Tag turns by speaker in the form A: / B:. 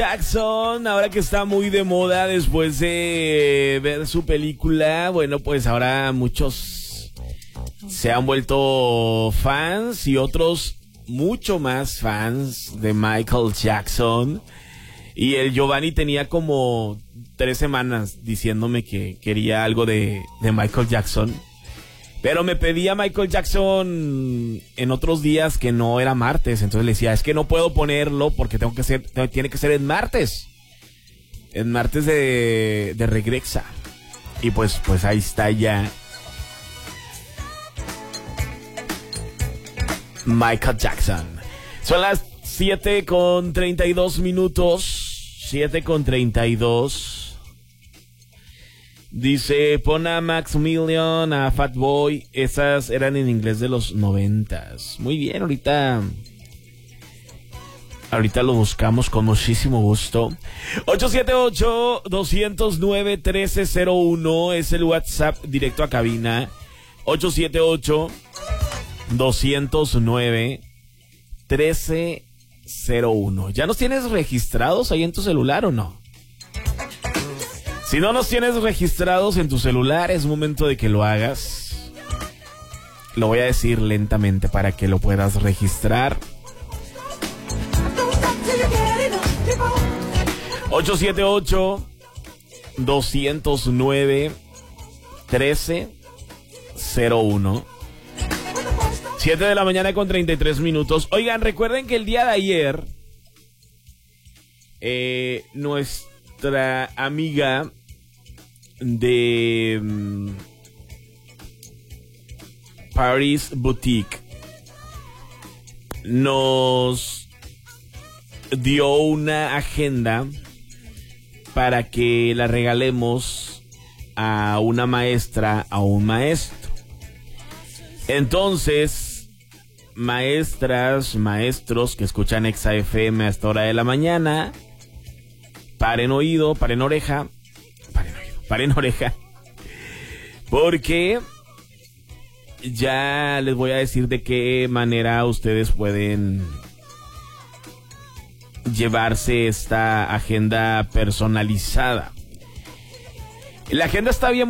A: Jackson, ahora que está muy de moda después de ver su película, bueno, pues ahora muchos se han vuelto fans y otros mucho más fans de Michael Jackson. Y el Giovanni tenía como 3 semanas diciéndome que quería algo de Michael Jackson. Pero me pedía Michael Jackson en otros días que no era martes. Entonces le decía, es que no puedo ponerlo porque tiene que ser en martes. En martes de Regresa. Y pues ahí está ya Michael Jackson. Son las 7:32 minutos. 7:32. Dice, pon a Maximilian, a Fatboy. Esas eran en inglés de los 90s. Muy bien, ahorita lo buscamos con muchísimo gusto. 878-209-1301 es el WhatsApp directo a cabina. 878-209-1301. ¿Ya nos tienes registrados ahí en tu celular o no? Si no nos tienes registrados en tu celular, es momento de que lo hagas. Lo voy a decir lentamente para que lo puedas registrar. 878-209-1301. 7 de la mañana con 33 minutos. Oigan, recuerden que el día de ayer nuestra amiga de Paris Boutique nos dio una agenda para que la regalemos a una maestra, a un maestro. Entonces, maestras, maestros que escuchan Exa FM a esta hora de la mañana, paren oído, paren oreja, porque ya les voy a decir de qué manera ustedes pueden llevarse esta agenda personalizada. La agenda está bien